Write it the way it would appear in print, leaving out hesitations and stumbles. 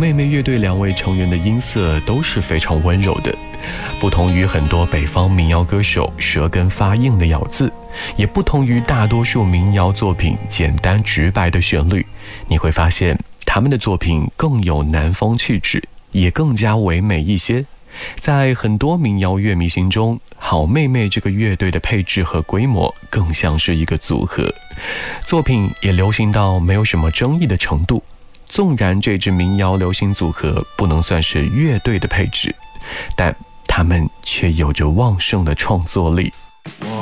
妹妹乐队2位成员的音色都是非常温柔的，不同于很多北方民谣歌手舌根发硬的咬字，也不同于大多数民谣作品简单直白的旋律。你会发现他们的作品更有南风气质，也更加唯美一些。在很多民谣乐迷心中，好妹妹这个乐队的配置和规模更像是一个组合，作品也流行到没有什么争议的程度。纵然这支民谣流行组合不能算是乐队的配置，但他们却有着旺盛的创作力。